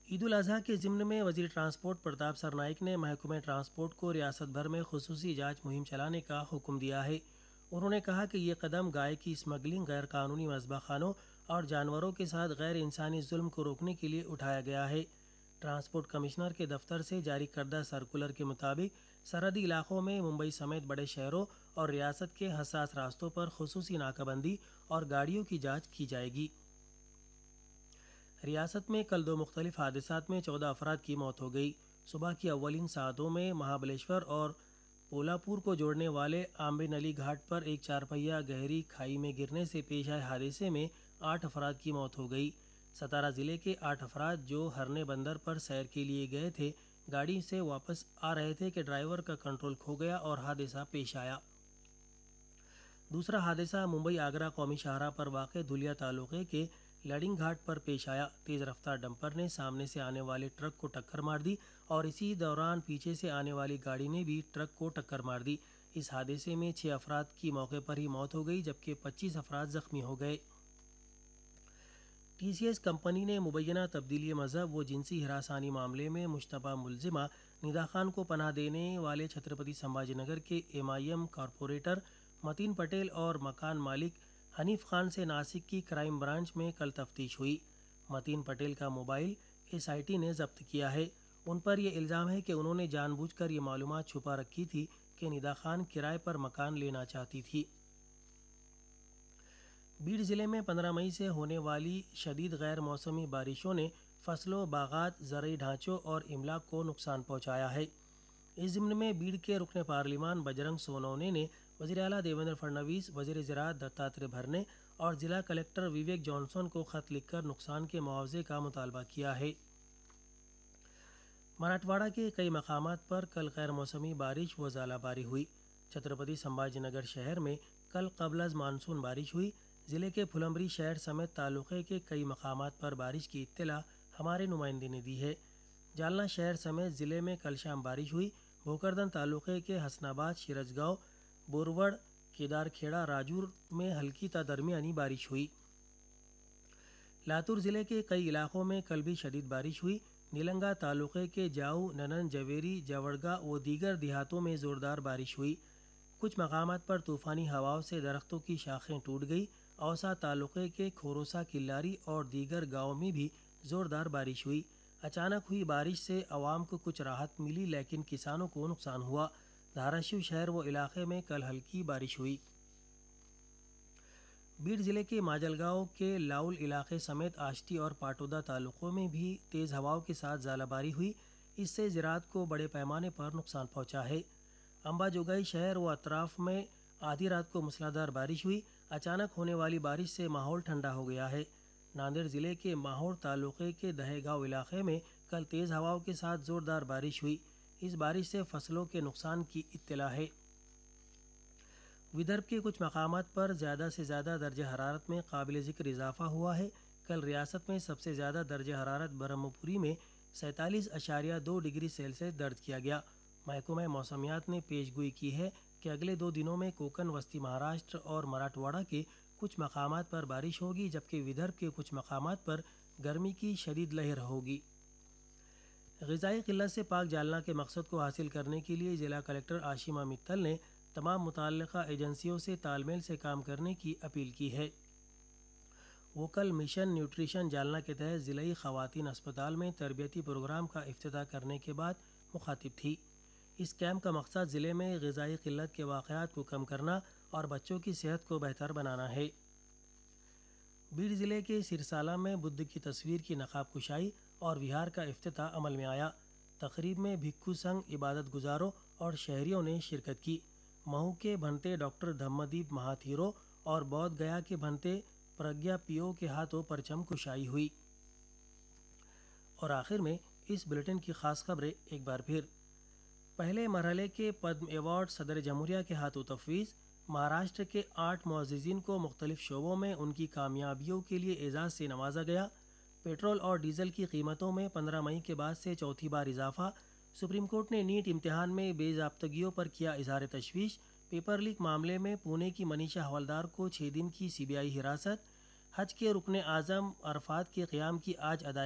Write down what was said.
عید الاضحیٰ کے ضمن میں وزیر ٹرانسپورٹ پرتاپ سرنائک نے محکمہ ٹرانسپورٹ کو ریاست بھر میں خصوصی جانچ مہم چلانے کا حکم دیا ہے۔ انہوں نے کہا کہ یہ قدم گائے کی اسمگلنگ، غیر قانونی مذبح خانوں اور جانوروں کے ساتھ غیر انسانی ظلم کو روکنے کے لیے اٹھایا گیا ہے۔ ٹرانسپورٹ کمشنر کے دفتر سے جاری کردہ سرکولر کے مطابق سرحدی علاقوں میں ممبئی سمیت بڑے شہروں اور ریاست کے حساس راستوں پر خصوصی ناکہ بندی اور گاڑیوں کی جانچ کی جائے گی۔ ریاست میں کل 2 مختلف حادثات میں 14 افراد کی موت ہو گئی۔ صبح کی اولین ساعتوں میں مہابلیشور اور پولاپور کو جوڑنے والے آمبے نلی گھاٹ پر ایک 4 پہیہ گہری کھائی میں گرنے سے پیش آئے حادثے میں 8 افراد کی موت ہو گئی۔ ستارہ ضلع کے 8 افراد جو ہرنے بندر پر سیر کے لیے گئے تھے، گاڑی سے واپس آ رہے تھے کہ ڈرائیور کا کنٹرول کھو گیا اور حادثہ پیش آیا۔ دوسرا حادثہ ممبئی آگرہ قومی شاہراہ پر واقع دھلیا تعلقے کے لڈنگ گھاٹ پر پیش آیا۔ تیز رفتار ڈمپر نے سامنے سے آنے والے ٹرک کو ٹکر مار دی اور اسی دوران پیچھے سے آنے والی گاڑی نے بھی ٹرک کو ٹکر مار دی۔ اس حادثے میں 6 افراد کی موقع پر ہی موت ہو گئی جبکہ 25 افراد زخمی ہو گئے۔ ٹی سی ایس کمپنی نے مبینہ تبدیلی مذہب و جنسی ہراسانی معاملے میں مشتبہ ملزمہ ندا خان کو پناہ دینے والے چھترپتی سمبھاجی نگر کے ایم آئی ایم کارپوریٹر متین پٹیل اور مکان مالک حنیف خان سے ناسک کی کرائم برانچ میں کل تفتیش ہوئی۔ متین پٹیل کا موبائل ایس آئی ٹی نے ضبط کیا ہے۔ ان پر یہ الزام ہے کہ انہوں نے جان بوجھ کر یہ معلومات چھپا رکھی تھی کہ ندا خان کرائے پر مکان لینا چاہتی تھی۔ بیڑ ضلع میں 15 مئی سے ہونے والی شدید غیر موسمی بارشوں نے فصلوں، باغات، زرعی ڈھانچوں اور املاک کو نقصان پہنچایا ہے۔ اس ضمن میں بیڑ کے رکن پارلیمان بجرنگ سونونے نے وزیر اعلیٰ دیویندر فڈنویس، وزیر زراعت دتاتریہ بھرنے اور ضلع کلکٹر وویک جانسن کو خط لکھ کر نقصان کے معاوضے کا مطالبہ کیا ہے۔ مراٹھواڑہ کے کئی مقامات پر کل غیر موسمی بارش و ژالہ باری ہوئی۔ چھترپتی سمبھاجی نگر شہر میں کل قبل از مانسون بارش ہوئی۔ ضلع کے پھلمبری شہر سمیت تعلقے کے کئی مقامات پر بارش کی اطلاع ہمارے نمائندے نے دی ہے۔ جالنہ شہر سمیت ضلع میں کل شام بارش ہوئی۔ بھوکردن تعلقے کے حسن آباد، شیرج گاؤں، بوروڑ، کیدار کھیڑا، راجور میں ہلکی تا درمیانی بارش ہوئی۔ لاتور ضلع کے کئی علاقوں میں کل بھی شدید بارش ہوئی۔ نیلنگا تعلقے کے جاؤ، ننن، جویری، جوڑگا و دیگر دیہاتوں میں زوردار بارش ہوئی۔ کچھ مقامات پر طوفانی ہواؤں سے درختوں کی شاخیں ٹوٹ گئی۔ اوسا تعلقے کے کھوروسا، کلاری اور دیگر گاؤں میں بھی زوردار بارش ہوئی۔ اچانک ہوئی بارش سے عوام کو کچھ راحت ملی لیکن کسانوں کو نقصان ہوا۔ دھاراشیو شہر و علاقے میں کل ہلکی بارش ہوئی۔ بیڑ ضلع کے ماجل گاؤں کے لاؤل علاقے سمیت آشٹی اور پاٹودا تعلقوں میں بھی تیز ہواؤں کے ساتھ ژالہ باری ہوئی۔ اس سے زراعت کو بڑے پیمانے پر نقصان پہنچا ہے۔ امبا جوگئی شہر و اطراف میں آدھی رات کو موسلادھار بارش ہوئی۔ اچانک ہونے والی بارش سے ماحول ٹھنڈا ہو گیا ہے۔ ناندیڑ ضلع کے ماہوڑ تعلقے کے دہے گاؤں علاقے میں کل تیز ہواؤں کے ساتھ زوردار بارش ہوئی۔ اس بارش سے فصلوں کے نقصان کی اطلاع ہے۔ ودربھ کے کچھ مقامات پر زیادہ سے زیادہ درجہ حرارت میں قابل ذکر اضافہ ہوا ہے۔ کل ریاست میں سب سے زیادہ درجہ حرارت برہمپوری میں 47.2 ڈگری سیلسیس درج کیا گیا۔ محکمہ موسمیات نے پیش گوئی کی ہے کہ اگلے 2 دنوں میں کوکن، وسطی مہاراشٹر اور مراٹھواڑہ کے کچھ مقامات پر بارش ہوگی جبکہ ودربھ کے کچھ مقامات پر گرمی کی شدید لہر ہوگی۔ غذائی قلت سے پاک جالنہ کے مقصد کو حاصل کرنے کے لیے ضلع کلکٹر آشیما متل نے تمام متعلقہ ایجنسیوں سے تال میل سے کام کرنے کی اپیل کی ہے۔ وہ کل مشن نیوٹریشن جالنہ کے تحت ضلعی خواتین اسپتال میں تربیتی پروگرام کا افتتاح کرنے کے بعد مخاطب تھی۔ اس کیمپ کا مقصد ضلع میں غذائی قلت کے واقعات کو کم کرنا اور بچوں کی صحت کو بہتر بنانا ہے۔ بیڑ ضلع کے سرسالہ میں بدھ کی تصویر کی نقاب کشائی اور وہار کا افتتاح عمل میں آیا۔ تقریب میں بھککھو سنگھ، عبادت گزاروں اور شہریوں نے شرکت کی۔ مہو کے بھنتے ڈاکٹر دھمدیپ مہاتھیرو اور بودھ گیا کے بھنتے پرگیا پیو کے ہاتھوں پرچم کشائی ہوئی۔ اور آخر میں اس بلیٹن کی خاص خبریں ایک بار پھر۔ پہلے مرحلے کے پدم ایوارڈ صدر جمہوریہ کے ہاتھوں تفویض۔ مہاراشٹر کے 8 معززین کو مختلف شعبوں میں ان کی کامیابیوں کے لیے اعزاز سے نوازا گیا۔ پیٹرول اور ڈیزل کی قیمتوں میں 15 مئی کے بعد سے چوتھی بار اضافہ۔ سپریم کورٹ نے نیٹ امتحان میں بے ضابطگیوں پر کیا اظہار تشویش۔ پیپر لیک معاملے میں پونے کی منیشا حولدار کو 6 دن کی سی بی آئی حراست۔ حج کے رکن اعظم عرفات کے قیام کی آج ادائیگی